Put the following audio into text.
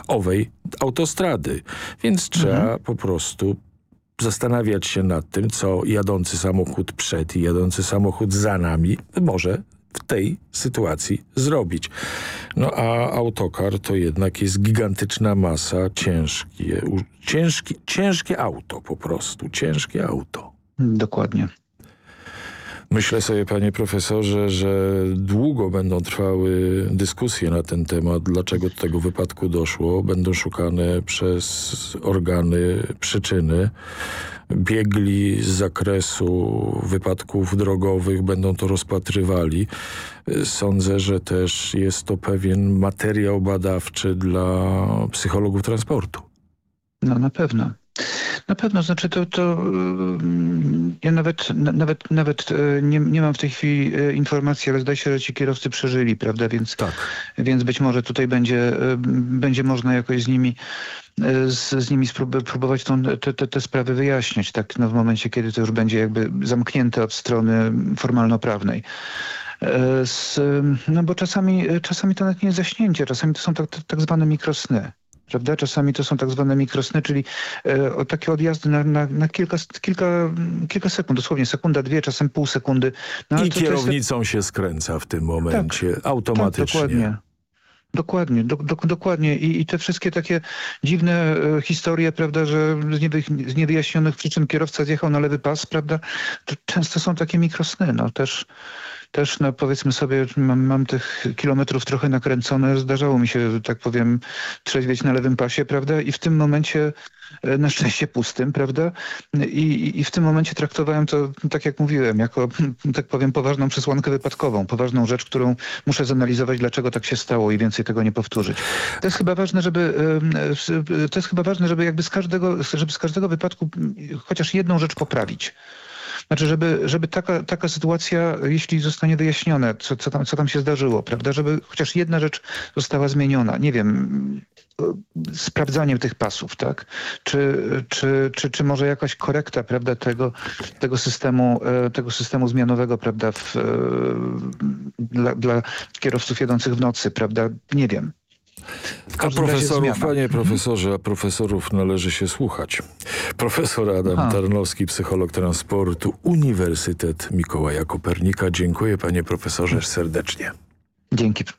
owej autostrady. Więc trzeba po prostu zastanawiać się nad tym, co jadący samochód przed i jadący samochód za nami może w tej sytuacji zrobić. No a autokar to jednak jest gigantyczna masa, ciężkie auto po prostu, ciężkie auto. Dokładnie. Myślę sobie, panie profesorze, że długo będą trwały dyskusje na ten temat, dlaczego do tego wypadku doszło. Będą szukane przez organy przyczyny. Biegli z zakresu wypadków drogowych będą to rozpatrywali. Sądzę, że też jest to pewien materiał badawczy dla psychologów transportu. No na pewno. Na pewno, znaczy ja nawet nie mam w tej chwili informacji, ale zdaje się, że ci kierowcy przeżyli, prawda? Więc być może tutaj będzie można jakoś z nimi próbować te sprawy wyjaśniać, tak? No w momencie, kiedy to już będzie jakby zamknięte od strony formalno-prawnej. No bo czasami to nawet nie jest zaśnięcie, czasami to są tak zwane mikrosny. Prawda? Czasami to są tak zwane mikrosny, czyli takie odjazdy na kilka sekund, dosłownie sekunda, dwie, czasem pół sekundy. No, ale i kierownicą się skręca w tym momencie, automatycznie. Tak, dokładnie. I te wszystkie takie dziwne historie, prawda, że z niewyjaśnionych przyczyn kierowca zjechał na lewy pas, prawda, to często są takie mikrosny. No też no powiedzmy sobie, mam tych kilometrów trochę nakręcone. Zdarzało mi się, że tak powiem, trzeźwieć na lewym pasie, prawda? I w tym momencie, na szczęście pustym, prawda? I w tym momencie traktowałem to, tak jak mówiłem, jako, tak powiem, poważną przesłankę wypadkową. Poważną rzecz, którą muszę zanalizować, dlaczego tak się stało i więcej tego nie powtórzyć. To jest chyba ważne, żeby jakby z każdego wypadku chociaż jedną rzecz poprawić. Znaczy, żeby taka sytuacja, jeśli zostanie wyjaśnione, co tam się zdarzyło, prawda, żeby chociaż jedna rzecz została zmieniona, nie wiem, sprawdzaniem tych pasów, tak? Czy może jakaś korekta, prawda, tego systemu zmianowego, prawda, dla kierowców jadących w nocy, prawda, nie wiem. A profesorów, panie profesorze, a profesorów należy się słuchać. Profesor Adam Tarnowski, psycholog transportu, Uniwersytet Mikołaja Kopernika. Dziękuję, panie profesorze, serdecznie. Dzięki.